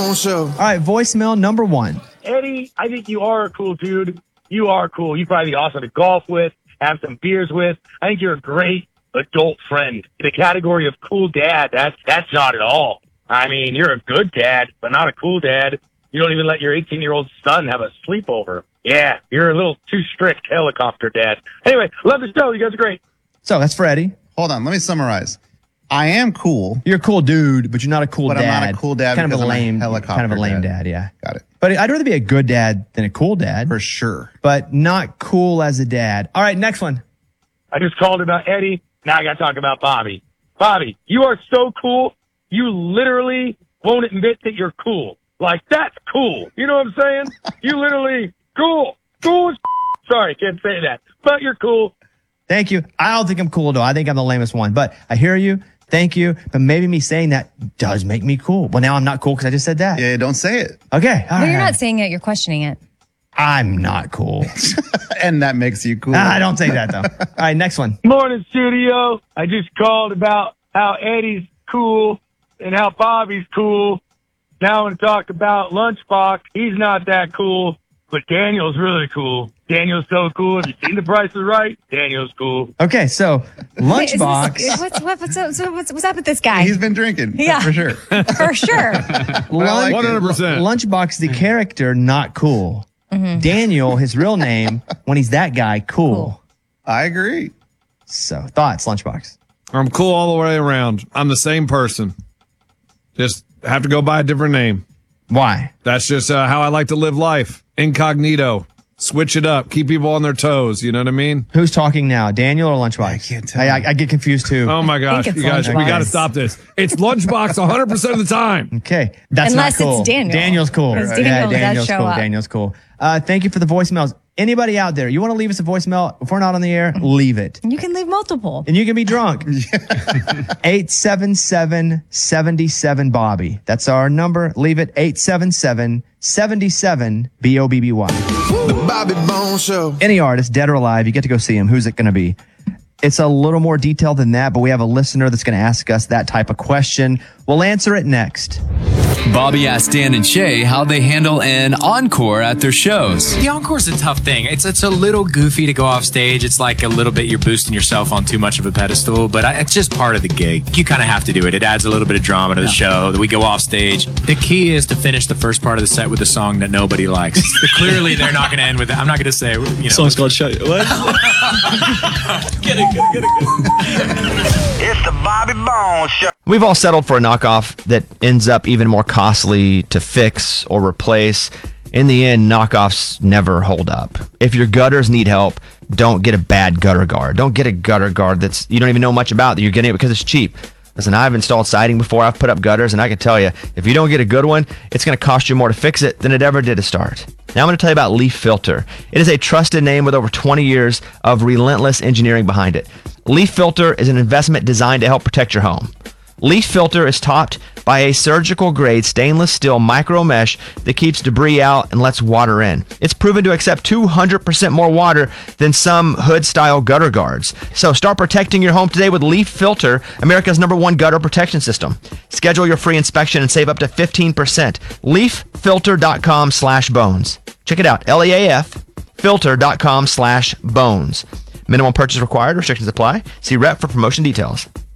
Bones Show. All right, voicemail number 1. Eddie, I think you are a cool dude. You are cool. You'd probably be awesome to golf with, have some beers with. I think you're a great adult friend. The category of cool dad, that's not at all. I mean, you're a good dad, but not a cool dad. You don't even let your 18-year-old son have a sleepover. Yeah, you're a little too strict helicopter dad. Anyway, love the show. You guys are great. So that's for Eddie. Hold on, let me summarize. I am cool. You're a cool dude, but you're not a cool dad. But I'm not a cool dad Kind of because a I'm a lame, helicopter kind of a lame dad. dad. Yeah. Got it. But I'd rather be a good dad than a cool dad. For sure. But not cool as a dad. All right, next one. I just called about Eddie. Now I got to talk about Bobby. Bobby, you are so cool. You literally won't admit that you're cool. Like, that's cool. You know what I'm saying? You literally, cool. Cool as Sorry, can't say that. But you're cool. Thank you. I don't think I'm cool, though. I think I'm the lamest one. But I hear you. Thank you. But maybe me saying that does make me cool. Well, now I'm not cool because I just said that. Yeah, don't say it. Okay. All Well, you're right. not saying it, you're questioning it. I'm not cool. And that makes you cool. I don't say that, though. All right, next one. Morning, studio. I just called about how Eddie's cool and how Bobby's cool. Now I want to talk about Lunchbox. He's not that cool, but Daniel's really cool. Daniel's so cool. Have you seen The Price is Right? Daniel's cool. Okay, so Wait, is Lunchbox. this- what's up with this guy? He's been drinking. Yeah. For sure. For sure. like it. 100%. Lunchbox, the character, not cool. Daniel, his real name, when he's that guy, cool. I agree. So, thoughts, Lunchbox? I'm cool all the way around. I'm the same person. Just have to go by a different name. Why? That's just how I like to live life. Incognito. Switch it up. Keep people on their toes. You know what I mean? Who's talking now, Daniel or Lunchbox? I can't tell. I get confused too. Oh my gosh. think You it's guys, we Lunchbox. got to stop this. It's Lunchbox 100% of the time. Okay, that's Unless not cool. it's Daniel. Daniel's cool. 'Cause Daniel does Daniel's show cool. up. Daniel's cool. Thank you for the voicemails. Anybody out there, you want to leave us a voicemail? If we're not on the air, leave it. You can leave multiple. And you can be drunk. 877-77-Bobby. That's our number. Leave it 877-77-BOBBY. The Bobby Bones Show. Any artist, dead or alive, you get to go see him. Who's it going to be? It's a little more detailed than that, but we have a listener that's going to ask us that type of question. We'll answer it next. Bobby asked Dan and Shay how they handle an encore at their shows. The encore's a tough thing. It's a little goofy to go off stage. It's like a little bit you're boosting yourself on too much of a pedestal, but it's just part of the gig. You kind of have to do it. It adds a little bit of drama to the show. That we go off stage. The key is to finish the first part of the set with a song that nobody likes. Clearly, they're not going to end with it. I'm not going to say, you know. Song's called Show You. What? Get it. It's the Bobby Bones Show. We've all settled for a knockoff that ends up even more costly to fix or replace. In the end, knockoffs never hold up. If your gutters need help, don't get a bad gutter guard. Don't get a gutter guard that's you don't even know much about, that you're getting it because it's cheap. Listen, I've installed siding before. I've put up gutters, and I can tell you, if you don't get a good one, it's going to cost you more to fix it than it ever did to start. Now I'm going to tell you about Leaf Filter. It is a trusted name with over 20 years of relentless engineering behind it. Leaf Filter is an investment designed to help protect your home. Leaf Filter is topped by a surgical-grade stainless steel micro mesh that keeps debris out and lets water in. It's proven to accept 200% more water than some hood-style gutter guards. So start protecting your home today with Leaf Filter, America's #1 gutter protection system. Schedule your free inspection and save up to 15%. LeafFilter.com/bones. Check it out, LEAF filter.com/bones. Minimum purchase required. Restrictions apply. See rep for promotion details.